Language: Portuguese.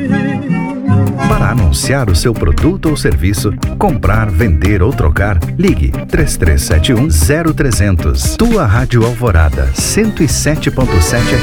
Para anunciar o seu produto ou serviço, comprar, vender ou trocar, ligue 3371-0300. Tua Rádio Alvorada, 107.7